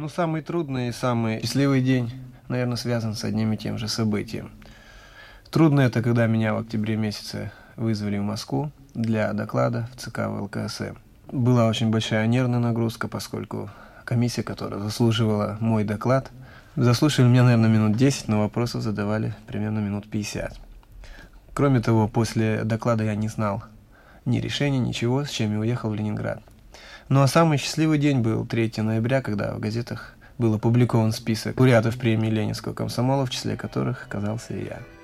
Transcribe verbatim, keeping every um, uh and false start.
Ну, самый трудный и самый счастливый день, наверное, связан с одним и тем же событием. Трудно это, когда меня в октябре месяце вызвали в Москву для доклада в ЦК ВЛКСМ. Была очень большая нервная нагрузка, поскольку комиссия, которая заслуживала мой доклад, заслушали меня, наверное, минут десять, но вопросов задавали примерно минут пятьдесят. Кроме того, после доклада я не знал ни решения, ничего, с чем я уехал в Ленинград. Ну а самый счастливый день был третьего ноября, когда в газетах был опубликован список лауреатов премии Ленинского комсомола, в числе которых оказался и я.